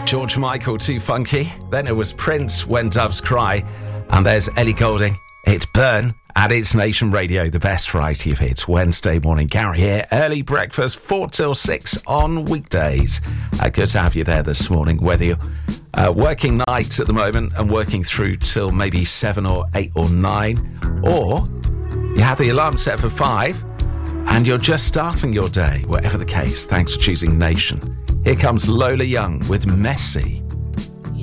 George Michael, Too Funky. Then it was Prince, When Doves Cry. And there's Ellie Goulding. It's Burn. And it's Nation Radio, the best variety of hits. Wednesday morning, Gary here. Early breakfast, 4 till 6 on weekdays. Good to have you there this morning, whether you're working nights at the moment and working through till maybe 7 or 8 or 9, or you have the alarm set for 5 and you're just starting your day. Whatever the case, thanks for choosing Nation. Here comes Lola Young with Messy.